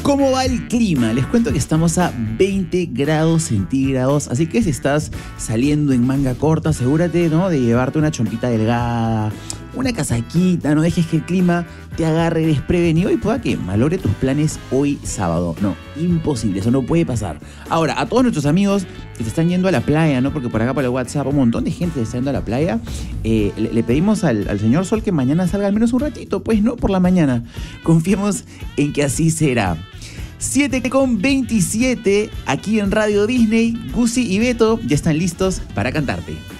¿Cómo va el clima? Les cuento que estamos a 20 grados centígrados, así que si estás saliendo en manga corta, asegúrate, ¿no?, de llevarte una chompita delgada, una casaquita, no dejes que el clima te agarre desprevenido y pueda que malogre tus planes hoy sábado. No, imposible, eso no puede pasar. Ahora, a todos nuestros amigos que se están yendo a la playa, ¿no?, porque por acá por el WhatsApp un montón de gente se está yendo a la playa, le pedimos al señor Sol que mañana salga al menos un ratito, pues no por la mañana. Confiemos en que así será. 7:27 aquí en Radio Disney. Gusi y Beto ya están listos para cantarte.